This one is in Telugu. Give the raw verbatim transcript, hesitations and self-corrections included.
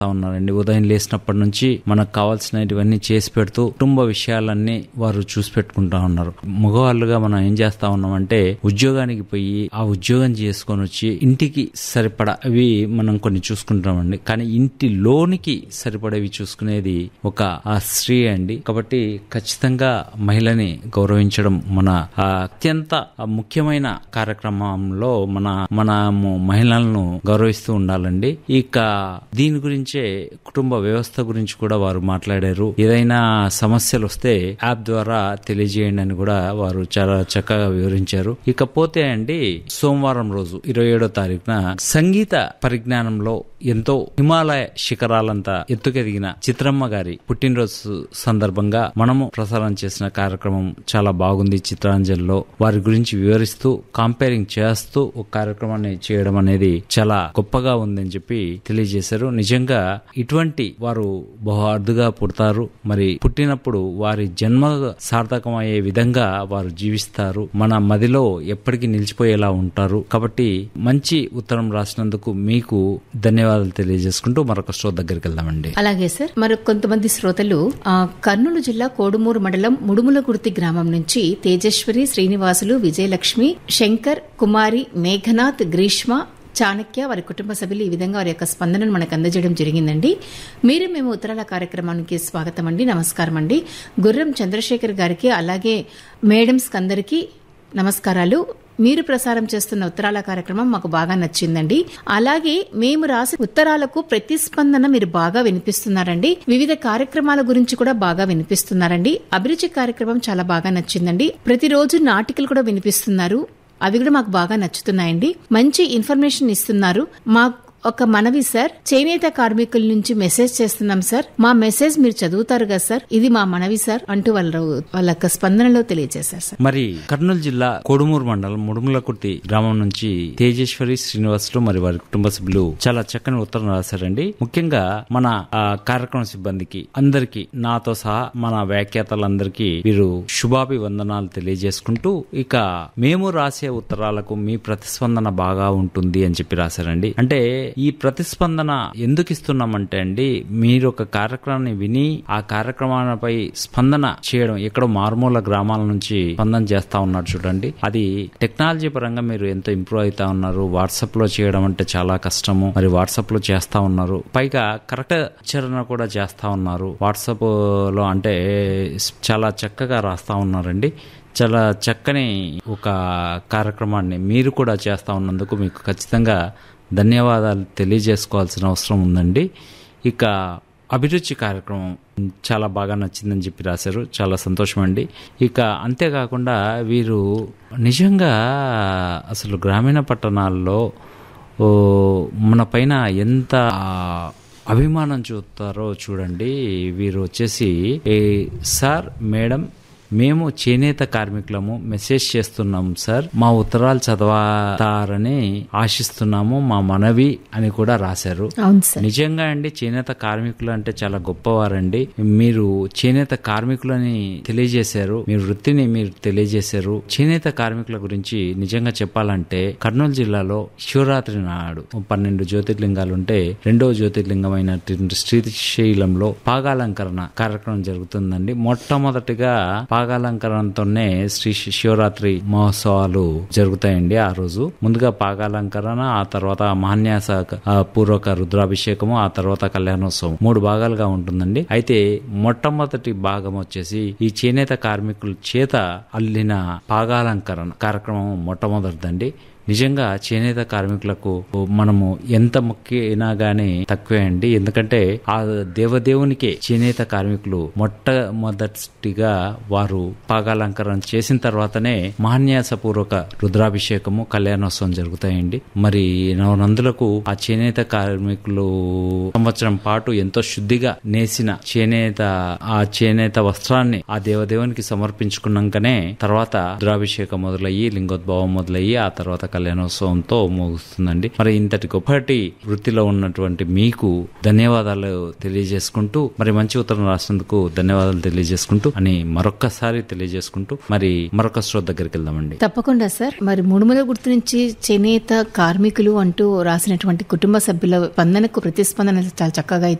ఉన్నారండి. ఉదయం లేచినప్పటి నుంచి మనకు కావాల్సినవన్నీ చేసి పెడుతూ కుటుంబ విషయాలన్నీ వారు చూసి పెట్టుకుంటా ఉన్నారు. మగవాళ్ళుగా మనం ఏం చేస్తా ఉన్నామంటే ఉద్యోగానికి పోయి ఆ ఉద్యోగం చేసుకొని వచ్చి ఇంటికి సరిపడా అవి మనం కొన్ని చూసుకుంటామండి. కానీ ఇంటి లోనికి సరిపడేవి చూసుకునేది ఒక ఆ స్త్రీ అండి. కాబట్టి ఖచ్చితంగా మహిళని గౌరవించడం మన అత్యంత ముఖ్యమైన కార్యక్రమంలో మన మనము మహిళలను గౌరవిస్తూ ఉండాలండి. ఇక దీని గురించే కుటుంబ వ్యవస్థ గురించి కూడా వారు మాట్లాడారు. ఏదైనా సమస్యలు వస్తే యాప్ ద్వారా తెలియజేయండి అని కూడా వారు చాలా చక్కగా వివరించారు. ఇకపోతే అండి సోమవారం రోజు ఇరవై ఏడో తారీఖున సంగీత పరిజ్ఞానంలో ఎంతో హిమాలయ శిఖరాలంతా ఎత్తుకెదిగిన చిత్రమ్మ గారి పుట్టినరోజు సందర్భంగా మనము ప్రసారం చేసిన కార్యక్రమం చాలా బాగుంది. చిత్రాంజలిలో వారి గురించి వివరిస్తూ కంపేరింగ్ చేస్తూ ఒక కార్యక్రమాన్ని చేయడం అనేది చాలా గొప్పగా ఉందని చెప్పి తెలియజేశారు. నిజంగా ఇటువంటి వారు బహు అరుదుగా పుడతారు. మరి పుట్టినప్పుడు వారి జన్మ సార్థకమయ్యే విధంగా వారు జీవిస్తారు. మన మదిలో ఎప్పటికీ నిలిచిపోయేలా ఉంటారు. కాబట్టి మంచి ఉత్తరం రాసినందుకు మీకు ధన్యవాదాలు తెలియజేసుకుంటూ మరొక శ్రోత దగ్గరికి వెళ్దామండి. అలాగే సార్, మరొక కొంతమంది శ్రోతలు కర్నూలు జిల్లా కోడుమూరు మండలం ముడుములగుర్తి గ్రామం నుంచి తేజేశ్వరి, శ్రీనివాసులు, విజయలక్ష్మి, శంకర్, కుమారి, మేఘనాథ్, గ్రీష్మ, చాణక్య వారి కుటుంబ సభ్యులు ఈ విధంగా వారి యొక్క స్పందనను మనకు అందజేయడం జరిగిందండి. మీరు మేము ఉత్తరాల కార్యక్రమానికి స్వాగతం అండి, నమస్కారం అండి. గుర్రం చంద్రశేఖర్ గారికి అలాగే మేడమ్స్ అందరికీ నమస్కారాలు. మీరు ప్రసారం చేస్తున్న ఉత్తరాల కార్యక్రమం మాకు బాగా నచ్చిందండి. అలాగే మేము రాసి ఉత్తరాలకు ప్రతిస్పందన మీరు బాగా వినిపిస్తున్నారండి. వివిధ కార్యక్రమాల గురించి కూడా బాగా వినిపిస్తున్నారండి. అభిరుచి కార్యక్రమం చాలా బాగా నచ్చిందండి. ప్రతిరోజు నాటికలు కూడా వినిపిస్తున్నారు. అవి కూడా మాకు బాగా నచ్చుతున్నాయండి. మంచి ఇన్ఫర్మేషన్ ఇస్తున్నారు. మాకు ఒక మనవి సార్, చేనేత కార్మికుల నుంచి మెసేజ్ చేస్తున్నాం సార్, మా మెసేజ్ మీరు చదువుతారు కదా సార్, ఇది మా మనవి సార్ అంటూ వాళ్ళ వాళ్ళ యొక్క స్పందనలో తెలియజేశారు సార్. మరి కర్నూలు జిల్లా కోడుమూరు మండలం ముడుములకుర్తి గ్రామం నుంచి తేజేశ్వరి, శ్రీనివాసులు మరి వారి కుటుంబ సభ్యులు చాలా చక్కని ఉత్తరం రాశారండి. ముఖ్యంగా మన కార్యక్రమ సిబ్బందికి అందరికి నాతో సహా మన వ్యాఖ్యాతలందరికీ వీరు శుభాభివందనాలు తెలియజేసుకుంటూ ఇక మేము రాసే ఉత్తరాలకు మీ ప్రతిస్పందన బాగా ఉంటుంది అని చెప్పి రాశారండి. అంటే ఈ ప్రతిస్పందన ఎందుకు ఇస్తున్నామంటే అండి, మీరు ఒక కార్యక్రమాన్ని విని ఆ కార్యక్రమాలపై స్పందన చేయడం, ఎక్కడో మారుమూల గ్రామాల నుంచి స్పందన చేస్తా ఉన్నారు చూడండి. అది టెక్నాలజీ పరంగా మీరు ఎంతో ఇంప్రూవ్ అవుతా ఉన్నారు. వాట్సాప్ లో చేయడం అంటే చాలా కష్టము, మరి వాట్సాప్ లో చేస్తా ఉన్నారు. పైగా కరెక్ట్ ఉచ్చారణ కూడా చేస్తా ఉన్నారు. వాట్సాప్ లో అంటే చాలా చక్కగా రాస్తా ఉన్నారండి. చాలా చక్కని ఒక కార్యక్రమాన్ని మీరు కూడా చేస్తా ఉన్నందుకు మీకు ఖచ్చితంగా ధన్యవాదాలు తెలియజేసుకోవాల్సిన అవసరం ఉందండి. ఇక అభిరుచి కార్యక్రమం చాలా బాగా నచ్చిందని చెప్పి రాశారు. చాలా సంతోషం అండి. ఇక అంతేకాకుండా వీరు నిజంగా అసలు గ్రామీణ పట్టణాల్లో మన పైన ఎంత అభిమానం చూస్తారో చూడండి. వీరు వచ్చేసి సార్, మేడం, మేము చేనేత కార్మికులము, మెసేజ్ చేస్తున్నాము సార్, మా ఉత్తరాలు చదవతారని ఆశిస్తున్నాము, మా మనవి అని కూడా రాశారు. నిజంగా అండి చేనేత కార్మికులు అంటే చాలా గొప్పవారండి. మీరు చేనేత కార్మికులని తెలియజేశారు, మీ వృత్తిని మీరు తెలియజేశారు. చేనేత కార్మికుల గురించి నిజంగా చెప్పాలంటే కర్నూలు జిల్లాలో శివరాత్రి నాడు పన్నెండు జ్యోతిర్లింగాలుంటే రెండవ జ్యోతిర్లింగమైన శ్రీశైలంలో పాగాలంకరణ కార్యక్రమం జరుగుతుందండి. మొట్టమొదటిగా పాగాలంకరణతోనే శ్రీ శివరాత్రి మహోత్సవాలు జరుగుతాయండి. ఆ రోజు ముందుగా పాగాలంకరణ, ఆ తర్వాత మహాన్యాస పూర్వక రుద్రాభిషేకము, ఆ తర్వాత కళ్యాణోత్సవం మూడు భాగాలుగా ఉంటుందండి. అయితే మొట్టమొదటి భాగం వచ్చేసి ఈ చేనేత కార్మికుల చేత అల్లిన పాగాలంకరణ కార్యక్రమం మొట్టమొదటిదండి. నిజంగా చేనేత కార్మికులకు మనము ఎంత మొక్కినా గానీ తక్కువే అండి. ఎందుకంటే ఆ దేవదేవునికే చేనేత కార్మికులు మొట్టమొదటిగా వారు పాగాలంకరణ చేసిన తర్వాతనే మహాన్యాసపూర్వక రుద్రాభిషేకము, కళ్యాణోత్సవం జరుగుతాయండి. మరి నవనందులకు ఆ చేనేత కార్మికులు సంవత్సరం పాటు ఎంతో శుద్ధిగా నేసిన చేనేత ఆ చేనేత వస్త్రాన్ని ఆ దేవదేవునికి సమర్పించుకున్నాకనే తర్వాత రుద్రాభిషేకం మొదలయ్యి, లింగోద్భవం మొదలయ్యి, ఆ తర్వాత కళ్యాణోత్సవంతో ముగుస్తుందండి. మరి ఇంతటి గొప్పటి వృత్తిలో ఉన్నటువంటి మీకు ధన్యవాదాలు తెలియజేసుకుంటూ, మరి మంచి ఉత్తరం రాసినందుకు ధన్యవాదాలు తెలియజేసుకుంటూ అని మరొక్కసారి తెలియజేసుకుంటూ మరి మరొక శ్రోత దగ్గరికి వెళ్దామండి. తప్పకుండా సార్. మరి ముడుముల గుర్తు నుంచి చేనేత కార్మికులు అంటూ రాసినటువంటి కుటుంబ సభ్యుల స్పందనకు ప్రతిస్పందన చాలా చక్కగా